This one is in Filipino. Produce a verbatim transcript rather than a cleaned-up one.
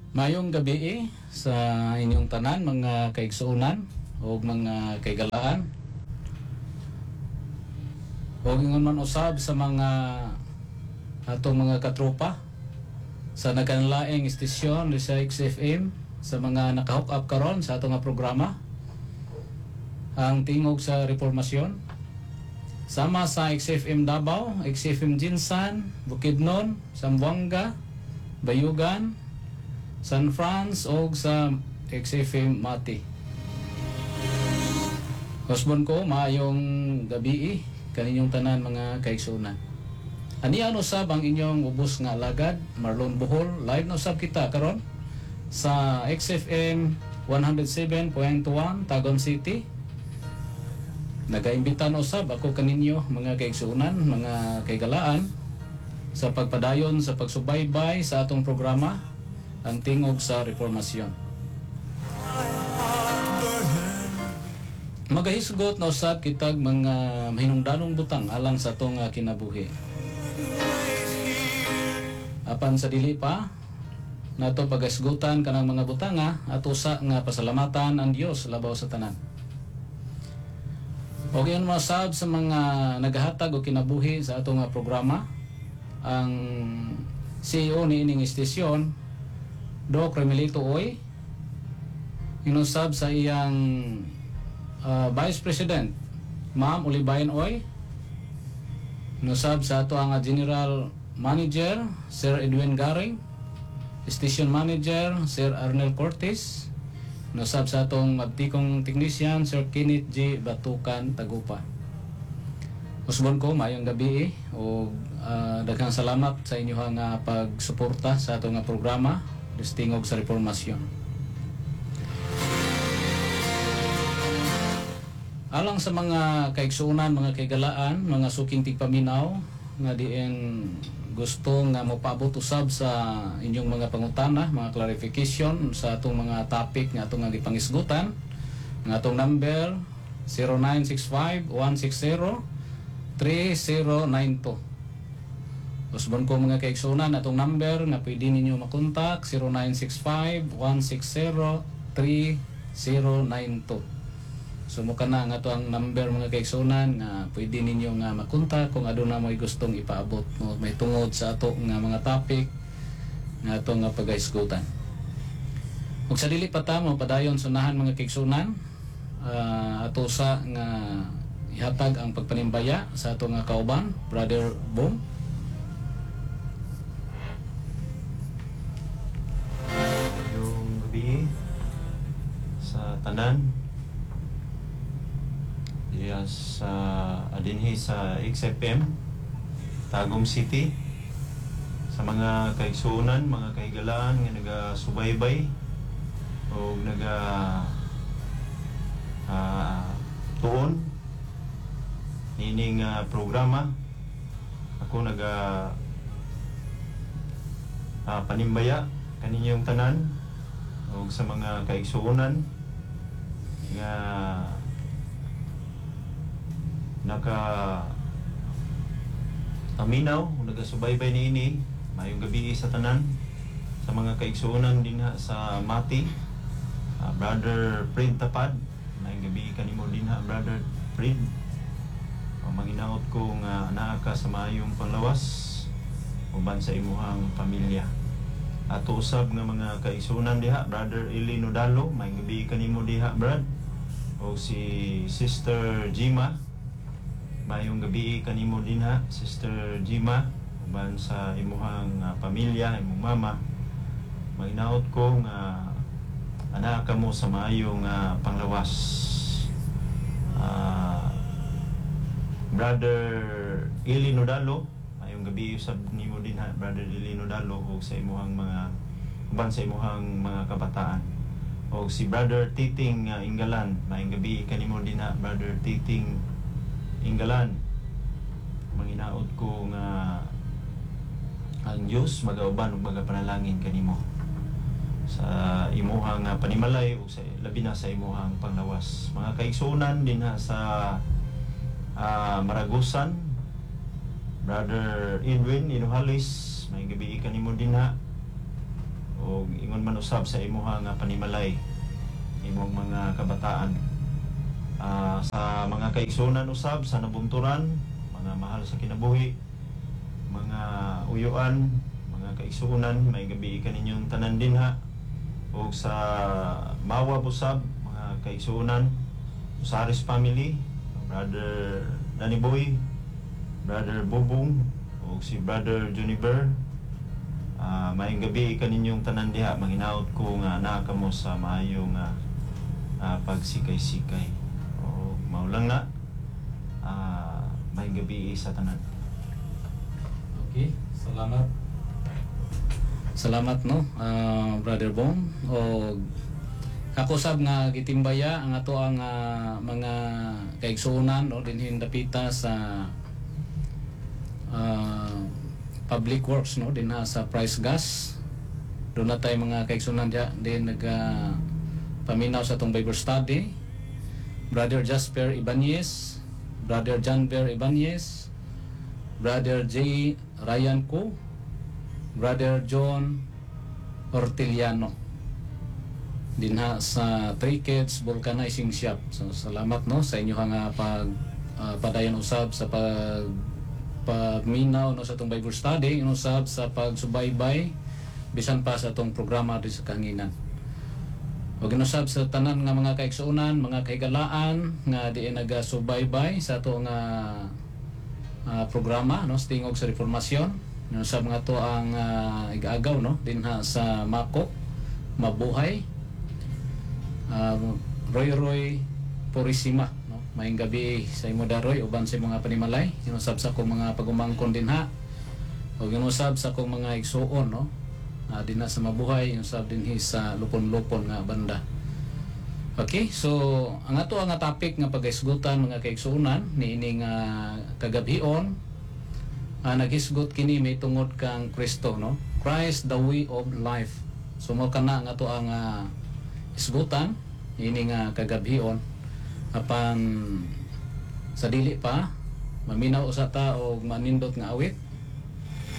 Mayong gabi eh, sa inyong tanan, mga kaigsuunan o mga kaigalaan. O ingon man usab sa mga atong mga katropa sa nagkanlaing istasyon sa X F M, sa mga nakahook up karon sa atong nga programa, ang tingog sa Reformasyon. Sama sa X F M Davao, X F M Jinsan, Bukidnon, Zamboanga, Bayugan, San Franz o sa X F M Mati. Husband ko, maayong gabi eh, kaninyong tanan mga kaigsunan. Ani ano sab ang inyong ubos nga alagad, Marlon Bohol, live na usab kita karon sa X F M one oh seven point one Tagum City. Nagaimbita na usab ako kaninyo mga kaigsunan, mga kaigalaan sa pagpadayon sa pagsubaybay sa atong programa, ang tingog sa Reformasyon. Magahisgot na usab kitag mga mahinungdanong butang alang sa atong uh, kinabuhi. Apan sa dili pa nato pagasgutan kanang mga butanga at usa nga pasalamatan ang Dios labaw sa tanan. O yan masab sa mga nagahatag o kinabuhi sa atong uh, programa, ang C E O ni ining istasyon, Doc Remelito Oy, inusab sa iyang uh, Vice President, Ma'am Olibayan Oy, inusab sa ato ang General Manager, Sir Edwin Garing, Station Manager, Sir Arnel Cortez, inusab sa atong magtikong technician, Sir Kenneth J. Batukan Tagupa. Usbon ko, mayong gabi eh, o uh, daghang salamat sa inyo nga pagsuporta sa atong nga programa, Tingog sa Reformasyon. Alang sa mga kaigsuunan, mga kaigalaan, mga suking tigpaminaw nga diin gusto nga mopaabot usab sa inyong mga pangutana, mga clarification sa atong mga topic nga atong nga gipangisgutan, nga atong number zero nine six five one six zero three zero nine two. Usbon ko mga kaigsunan, atong number nga pwede ninyo makontak zero nine six five one six zero three zero nine two. So mo kana nga to ang number mga kaigsunan nga pwede ninyo nga makontak kung aduna may gustong ipaabot mo may tungod sa ato nga mga topic nga ato nga pagahisgutan. Ug sa dili pa ta mo padayon sunahan mga kaigsunan, uh, ato sa nga ihatag ang pagpanimbaya sa ato nga kauban, Brother Bong. Sa tanan diya sa adinhi sa X F M Tagum City, sa mga kaigsuunan, mga kaigalaan nga nagasubaybay o naga uh, tuon nining uh, programa. Ako naga uh, panimbaya kaninyong tanan o sa mga kaigsuunan nga naka aminaw o nagasubaybay niini. Mayong gabi sa tanan, sa mga kaigsuunan din ha sa Mati, uh, Brother Fred Tapad, mayong gabi kanimo din ha Brother Fred. O manginaot ko nga naa ka sa mayong panglawas uban sa imuhang pamilya. Ato usab nga mga kaigsuunan diha, Brother Eli Nodalo, may gabi kanimo diha Brad, o si Sister Jima, mayong gabi kanimo din ha Sister Jima, uban sa imuhang uh, pamilya, imong mama. Maginaot ko nga ana ka mo sa maayong uh, panglawas. uh, Brother Eli Nodalo, mayong gabi usab nimo din ha Brother Eli Nodalo, o sa imuhang mga uban sa imuhang mga kabataan. O si Brother Titing uh, Inggalan, mayong gabi kanimo din ha Brother Titing Inggalan. Manginaot ko nga ang Diyos magauban ug magapanalangin kanimo sa imuhang uh, panimalay o sa labi na sa imuhang panglawas. Mga kaigsuunan din ha sa uh, Maragusan, Brother Edwin Inuhalis, may gabi kanimo din ha. o ingon man usab sa imuha nga panimalay imong mga kabataan. Ah, sa mga kaigsunan usab sa nabunturan, mga mahal sa kinabuhi, mga uyuan, mga kaigsunan, may gabi kaninyong tanan dinha. O sa Mawa usab, mga kaigsunan, Usaris family, Brother Danny Boy, Brother Bobong, o si Brother Juniper. Ah, maayong gabi kaninyong tanan diha. Manghinaot ko nga naa kamo sa maayo nga ah, pagsikay-sikay. O maulang na. Ah, maayong gabi sa tanan. Okay, salamat. Salamat no, ah, Brother Bong. O kakusab nga gitimbaya ang ato ang ah, mga kaigsuonan no dinhin dapita sa ah, public works no dinha sa Price Gas. Doon na tayo mga kaigsuonan diya din nag ah, paminaw sa tong Bible study. Brother Jasper Ibanez, Brother John Bear Ibanez, Brother J. Ryan Ko, Brother John Orteliano dinha sa Three Kids Vulcanizing Shop. So salamat no sa inyo nga pag uh, padayon usab sa pag pagminaw no sa tong Bible study, usab sa pagsubaybay bisan pa sa tong programa dito sa kahanginan. O ginusab sa tanan nga mga kaigsuonan, mga kaigalaan nga di nagasubaybay sa ato nga uh, programa no sa tingog sa reformasyon. Ginusab nga to ang uh, igagaw no dinha sa Mako, Mabuhay, uh, Roy Roy Purisima no. Maayong gabi sa imo daroy uban sa mga panimalay. Ginusab sa akong mga pagumangkon dinha. O ginusab sa akong mga igsuon no. Uh, dinha sa Mabuhay, ginusab dinhi sa Lupon-Lupon nga banda. Okay, so ang ato nga topic nga pagahisgutan mga kaigsuonan niining uh, kagabhion. Uh, naghisgot kini may tungod kang Kristo no. Christ the way of life. So mo kana nga to ang uh, isgutan ini nga kagabhion apan sa dili pa maminaw usa ta og manindot nga awit